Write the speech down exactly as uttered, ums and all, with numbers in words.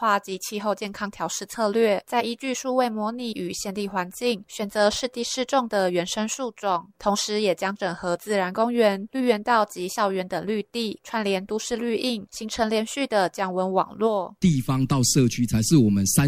划及气候健康调试策略，再依据数位模拟与现地环境，选择适地适种的原生树种，同时也将整合自然公园、绿园道及校园等绿地，串联都市绿荫，形成连续的降温网络。 地方到社区才是我们山